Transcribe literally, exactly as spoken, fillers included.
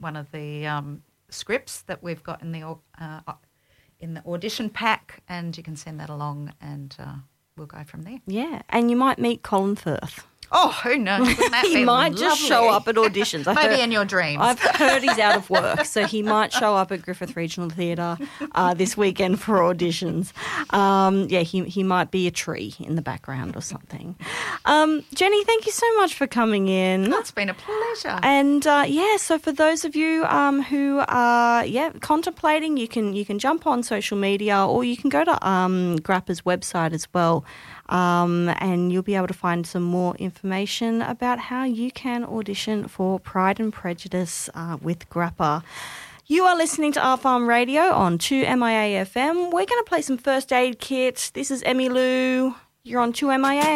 one of the um, scripts that we've got in the uh, in the audition pack, and you can send that along, and uh, we'll go from there. Yeah, and you might meet Colin Firth. Oh, who knows? Wouldn't that he be might lovely? just show up at auditions. I Maybe heard, in your dreams. I've heard he's out of work, so he might show up at Griffith Regional Theatre uh, this weekend for auditions. Um, yeah, he he might be a tree in the background or something. Um, Jenny, thank you so much for coming in. Oh, it's been a pleasure. And uh, yeah, so for those of you um, who are yeah contemplating, you can you can jump on social media, or you can go to um, Grappa's website as well. Um, and you'll be able to find some more information about how you can audition for Pride and Prejudice uh, with Grappa. You are listening to Our Farm Radio on two M I A F M. We're going to play some First Aid Kit. This is Emmylou. You're on two M I A.